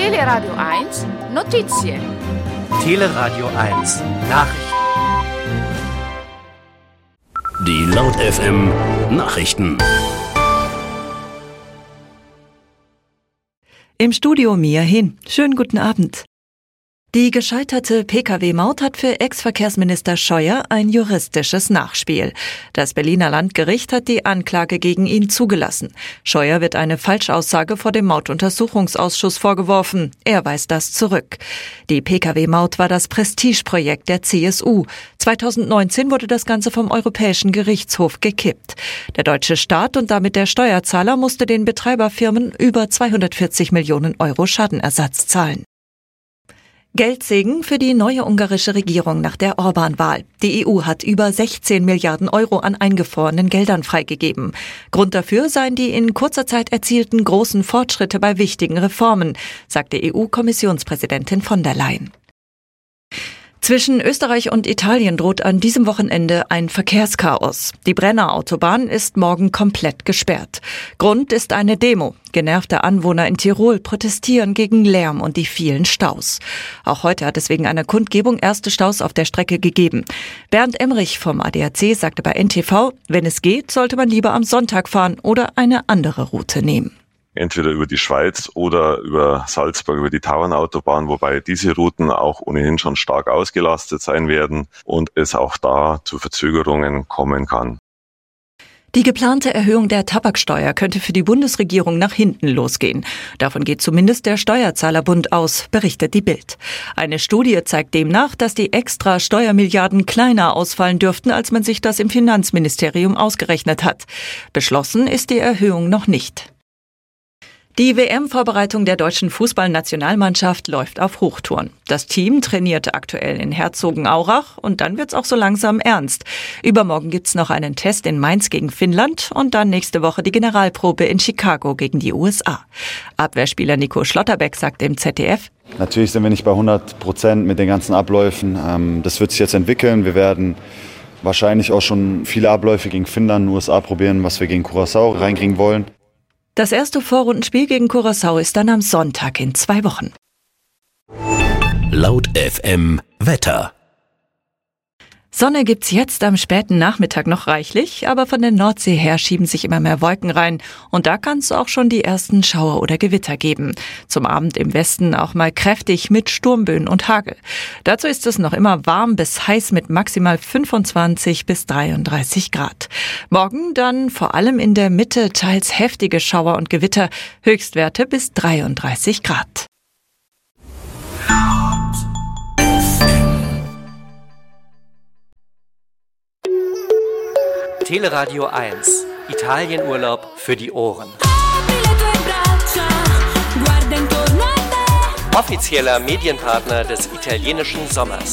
Teleradio 1 Notizie. Teleradio 1 Nachrichten. Die Laut FM Nachrichten. Im Studio Mia Hin. Schönen guten Abend. Die gescheiterte Pkw-Maut hat für Ex-Verkehrsminister Scheuer ein juristisches Nachspiel. Das Berliner Landgericht hat die Anklage gegen ihn zugelassen. Scheuer wird eine Falschaussage vor dem Mautuntersuchungsausschuss vorgeworfen. Er weist das zurück. Die Pkw-Maut war das Prestigeprojekt der CSU. 2019 wurde das Ganze vom Europäischen Gerichtshof gekippt. Der deutsche Staat und damit der Steuerzahler musste den Betreiberfirmen über 240 Millionen Euro Schadenersatz zahlen. Geldsegen für die neue ungarische Regierung nach der Orbán-Wahl. Die EU hat über 16 Milliarden Euro an eingefrorenen Geldern freigegeben. Grund dafür seien die in kurzer Zeit erzielten großen Fortschritte bei wichtigen Reformen, sagte EU-Kommissionspräsidentin von der Leyen. Zwischen Österreich und Italien droht an diesem Wochenende ein Verkehrschaos. Die Brenner Autobahn ist morgen komplett gesperrt. Grund ist eine Demo. Genervte Anwohner in Tirol protestieren gegen Lärm und die vielen Staus. Auch heute hat es wegen einer Kundgebung erste Staus auf der Strecke gegeben. Bernd Emrich vom ADAC sagte bei NTV, wenn es geht, sollte man lieber am Sonntag fahren oder eine andere Route nehmen. Entweder über die Schweiz oder über Salzburg, über die Tauernautobahn, wobei diese Routen auch ohnehin schon stark ausgelastet sein werden und es auch da zu Verzögerungen kommen kann. Die geplante Erhöhung der Tabaksteuer könnte für die Bundesregierung nach hinten losgehen. Davon geht zumindest der Steuerzahlerbund aus, berichtet die Bild. Eine Studie zeigt demnach, dass die extra Steuermilliarden kleiner ausfallen dürften, als man sich das im Finanzministerium ausgerechnet hat. Beschlossen ist die Erhöhung noch nicht. Die WM-Vorbereitung der deutschen Fußballnationalmannschaft läuft auf Hochtouren. Das Team trainiert aktuell in Herzogenaurach und dann wird's auch so langsam ernst. Übermorgen gibt's noch einen Test in Mainz gegen Finnland und dann nächste Woche die Generalprobe in Chicago gegen die USA. Abwehrspieler Nico Schlotterbeck sagt im ZDF: Natürlich sind wir nicht bei 100% mit den ganzen Abläufen. Das wird sich jetzt entwickeln. Wir werden wahrscheinlich auch schon viele Abläufe gegen Finnland und USA probieren, was wir gegen Curaçao reinkriegen wollen. Das erste Vorrundenspiel gegen Curaçao ist dann am Sonntag in 2 Wochen. Laut FM Wetter. Sonne gibt's jetzt am späten Nachmittag noch reichlich, aber von der Nordsee her schieben sich immer mehr Wolken rein und da kann es auch schon die ersten Schauer oder Gewitter geben. Zum Abend im Westen auch mal kräftig mit Sturmböen und Hagel. Dazu ist es noch immer warm bis heiß mit maximal 25 bis 33 Grad. Morgen dann vor allem in der Mitte teils heftige Schauer und Gewitter, Höchstwerte bis 33 Grad. Teleradio 1 Italienurlaub für die Ohren. Offizieller Medienpartner des italienischen Sommers.